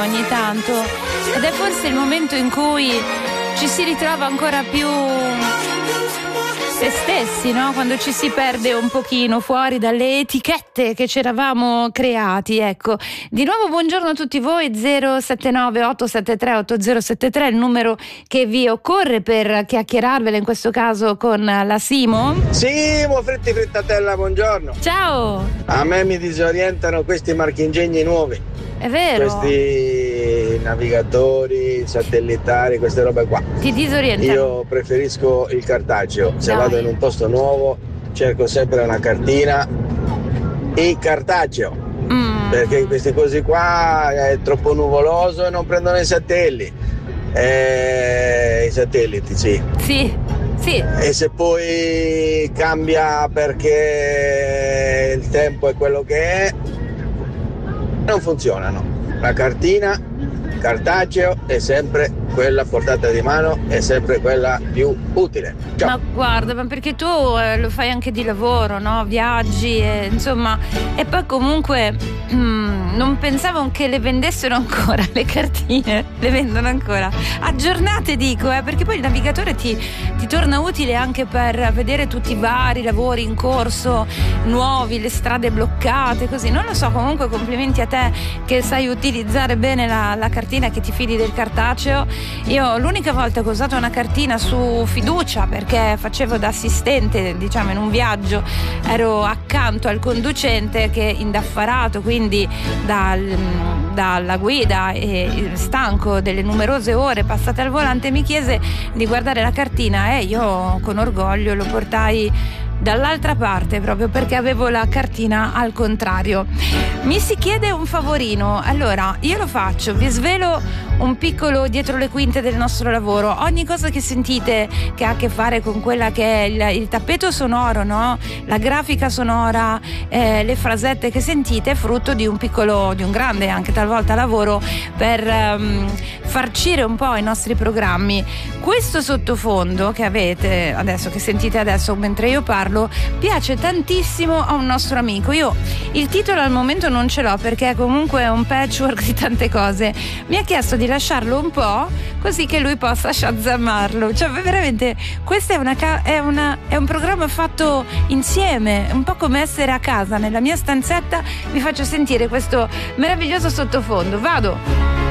ogni tanto, ed è forse il momento in cui ci si ritrova ancora più se stessi, no? Quando ci si perde un pochino fuori dalle etichette che ci eravamo creati, ecco. Di nuovo buongiorno a tutti voi. 079 873 8073 il numero che vi occorre per chiacchierarvela, in questo caso con la Simo. Simo Frittatella, buongiorno. Ciao. A me mi disorientano questi marchingegni nuovi. È vero. Questi navigatori satellitari, queste robe qua. Ti disorientano? Io preferisco il cartaceo. Se Dai. vado in un posto nuovo cerco sempre una cartina e cartaceo. Perché queste cose qua è troppo nuvoloso e non prendono i satelliti. I satelliti, sì. Sì. E se poi cambia perché il tempo è quello che è, non funzionano. La cartina, cartaceo, è sempre quella a portata di mano, è sempre quella più utile. Ciao. Ma guarda, ma perché tu lo fai anche di lavoro, no? Viaggi, insomma, e poi comunque non pensavo che le vendessero ancora le cartine, le vendono ancora aggiornate, dico, perché poi il navigatore ti torna utile anche per vedere tutti i vari lavori in corso, nuovi, le strade bloccate, così. Non lo so, comunque complimenti a te che sai utilizzare bene la cartina, che ti fidi del cartaceo. Io l'unica volta che ho usato una cartina su fiducia, perché facevo da assistente, diciamo, in un viaggio, ero accanto al conducente che, indaffarato quindi dalla guida e stanco delle numerose ore passate al volante, mi chiese di guardare la cartina e io con orgoglio lo portai dall'altra parte, proprio perché avevo la cartina al contrario. Mi si chiede un favorino, allora io lo faccio, vi svelo un piccolo dietro le quinte del nostro lavoro. Ogni cosa che sentite che ha a che fare con quella che è il tappeto sonoro, no? La grafica sonora, le frasette che sentite, è frutto di un grande anche talvolta lavoro per farcire un po' i nostri programmi. Questo sottofondo che avete adesso, che sentite adesso mentre io parlo, piace tantissimo a un nostro amico. Io il titolo al momento non ce l'ho, perché comunque è un patchwork di tante cose. Mi ha chiesto di lasciarlo un po' così che lui possa shazzamarlo. Cioè veramente questo è un programma fatto insieme, un po' come essere a casa nella mia stanzetta. Vi faccio sentire questo meraviglioso sottofondo. Vado.